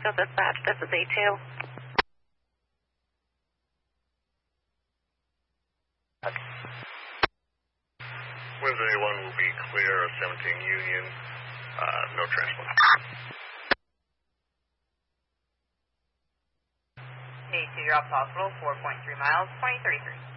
Nashville Dispatch, this is A2. Wednesday 1 will be clear of 17 Union, no transport. A2, you're off hospital, 4.3 miles, 2033.